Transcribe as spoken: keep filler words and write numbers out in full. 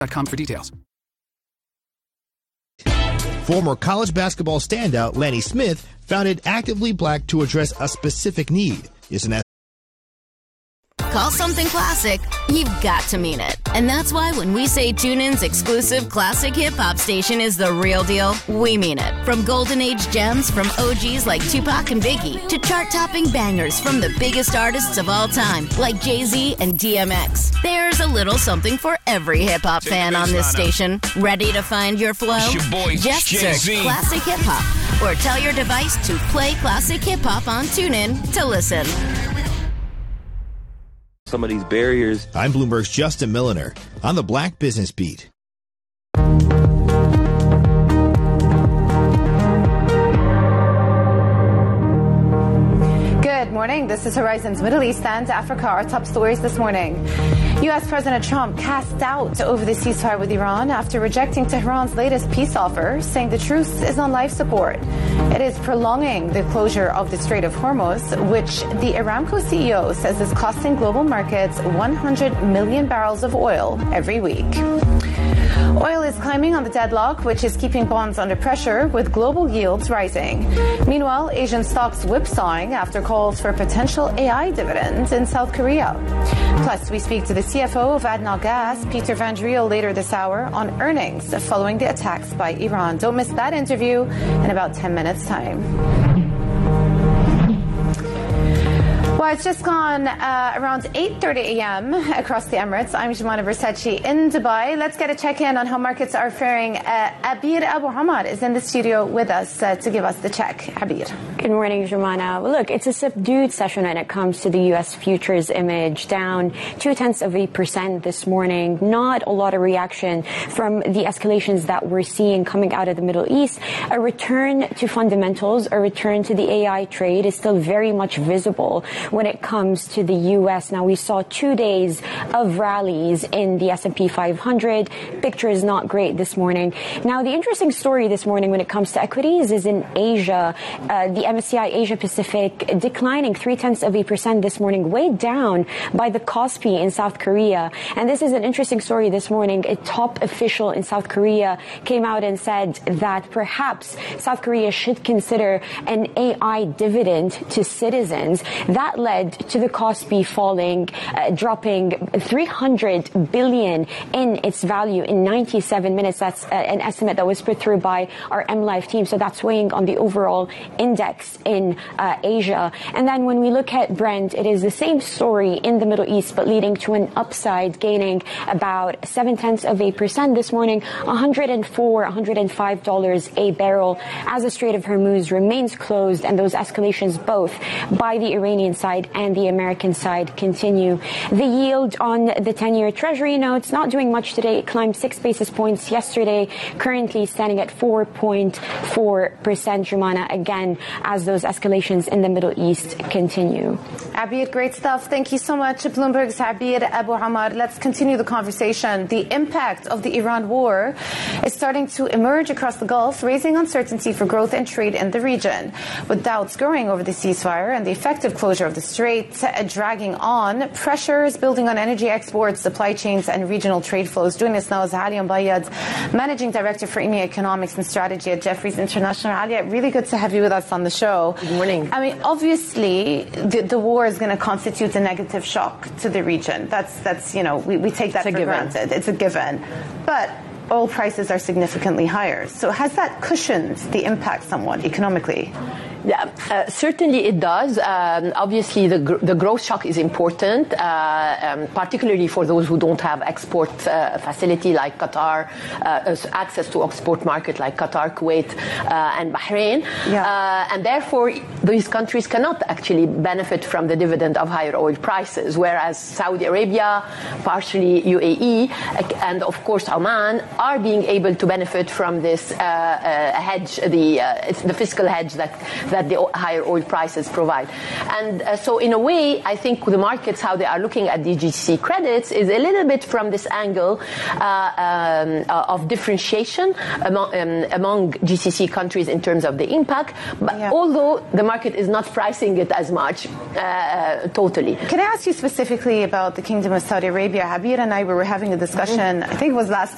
dot com for details. Former college basketball standout Lanny Smith founded Actively Black to address a specific need. Isn't that? Call something classic, you've got to mean it. And that's why when we say TuneIn's exclusive classic hip-hop station is the real deal, we mean it. From golden age gems from O Gs like Tupac and Biggie to chart-topping bangers from the biggest artists of all time like Jay-Z and D M X. There's a little something for every hip-hop fan on this station. Ready to find your flow? Your boy, Just search Jay-Z. Classic Hip-Hop or tell your device to play Classic Hip-Hop on TuneIn to listen. Some of these barriers. I'm Bloomberg's Justin Milliner on the Black Business Beat. Good morning. This is Horizon's Middle East and Africa. Our top stories this morning. U S. President Trump cast doubt over the ceasefire with Iran after rejecting Tehran's latest peace offer, saying the truce is on life support. It is prolonging the closure of the Strait of Hormuz, which the Aramco C E O says is costing global markets one hundred million barrels of oil every week. Oil is climbing on the deadlock, which is keeping bonds under pressure, with global yields rising. Meanwhile, Asian stocks whipsawing after calls for potential A I dividends in South Korea. Plus, we speak to the C F O of ADNOC Gas, Peter Van Driel, later this hour on earnings following the attacks by Iran. Don't miss that interview in about ten minutes' time. Well, it's just gone uh, around eight thirty a.m. across the Emirates. I'm Jumana Versace in Dubai. Let's get a check-in on how markets are faring. Uh, Abir Abu Hamad is in the studio with us uh, to give us the check. Abir. Good morning, Jumana. Well, look, it's a subdued session when it comes to the U S futures image, down two-tenths of a percent this morning. Not a lot of reaction from the escalations that we're seeing coming out of the Middle East. A return to fundamentals, a return to the A I trade is still very much visible when it comes to the U S. Now, we saw two days of rallies in the S and P five hundred. Picture is not great this morning. Now, the interesting story this morning when it comes to equities is in Asia. Uh, the M S C I Asia Pacific declining three-tenths of a percent this morning, weighed down by the Kospi in South Korea. And this is an interesting story this morning. A top official in South Korea came out and said that perhaps South Korea should consider an A I dividend to citizens. That led to the Kospi falling, uh, dropping three hundred billion in its value in ninety-seven minutes. That's uh, an estimate that was put through by our M Life team. So that's weighing on the overall index in uh, Asia. And then when we look at Brent, it is the same story in the Middle East, but leading to an upside, gaining about seven tenths of a percent this morning, one hundred four, one hundred five dollars a barrel, as the Strait of Hormuz remains closed and those escalations both by the Iranian side and the American side continue. The yield on the ten-year Treasury notes not doing much today. It climbed six basis points yesterday, currently standing at four point four percent, Jumana, again, as those escalations in the Middle East continue. Abir, great stuff. Thank you so much. Bloomberg's Abir Abu Hamad. Let's continue the conversation. The impact of the Iran war is starting to emerge across the Gulf, raising uncertainty for growth and trade in the region. With doubts growing over the ceasefire and the effective closure of the Strait uh, dragging on, pressures building on energy exports, supply chains, and regional trade flows. Joining us now is Alia Bayad, Managing Director for E M E A Economics and Strategy at Jefferies International. Alia, really good to have you with us on the show. Good morning. I mean, obviously, the, the war is going to constitute a negative shock to the region. That's, that's you know, we, we take that it's for granted. It's a given. But oil prices are significantly higher. So has that cushioned the impact somewhat economically? Yeah, uh, certainly it does. Um, obviously, the gr- the growth shock is important, uh, um, particularly for those who don't have export uh, facility like Qatar, uh, access to export market like Qatar, Kuwait, uh, and Bahrain. Yeah. Uh, and therefore, these countries cannot actually benefit from the dividend of higher oil prices, whereas Saudi Arabia, partially U A E, and of course Oman are being able to benefit from this uh, uh, hedge, the uh, it's the fiscal hedge that that the higher oil prices provide. And uh, so in a way, I think the markets, how they are looking at the G C C credits is a little bit from this angle uh, um, uh, of differentiation among, um, among G C C countries in terms of the impact. But yeah. although the market is not pricing it as much, uh, totally. Can I ask you specifically about the Kingdom of Saudi Arabia? Habir and I were having a discussion, mm-hmm. I think it was last